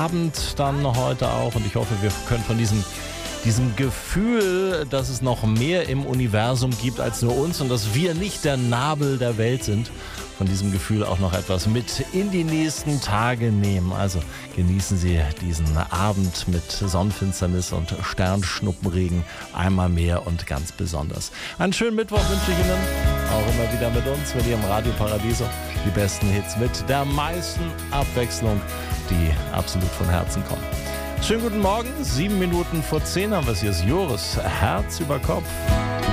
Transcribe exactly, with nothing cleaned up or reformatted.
Abend dann heute auch und ich hoffe, wir können von diesem diesem Gefühl, dass es noch mehr im Universum gibt als nur uns und dass wir nicht der Nabel der Welt sind, von diesem Gefühl auch noch etwas mit in die nächsten Tage nehmen. Also genießen Sie diesen Abend mit Sonnenfinsternis und Sternschnuppenregen einmal mehr und ganz besonders. Einen schönen Mittwoch wünsche ich Ihnen, auch immer wieder mit uns, mit Ihrem Radio Paradiso. Die besten Hits mit der meisten Abwechslung, die absolut von Herzen kommen. Schönen guten Morgen, sieben Minuten vor zehn haben wir es. Hier ist Joris, Herz über Kopf.